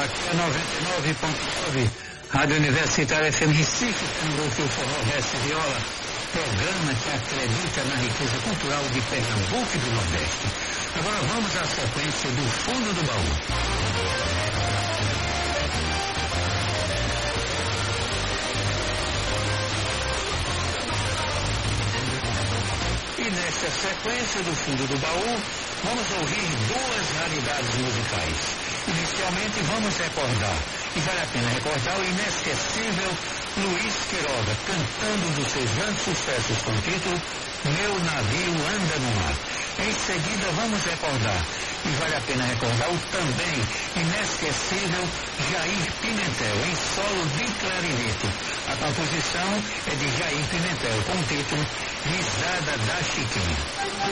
aqui é 99.9, Rádio Universitária FM Recife, Pernambuco, o Forró Verso Viola, programa que acredita na riqueza cultural de Pernambuco e do Nordeste. Agora vamos à sequência do Fundo do Baú. E nesta sequência do Fundo do Baú, vamos ouvir duas raridades musicais. Inicialmente vamos recordar, e vale a pena recordar, o inesquecível Luiz Queiroga, cantando um dos seus grandes sucessos com o título Meu Navio Anda no Mar. Em seguida vamos recordar, e vale a pena recordar, o também inesquecível Jair Pimentel, em solo de clarinete. A composição é de Jair Pimentel, com o título Risada da Chiquinha.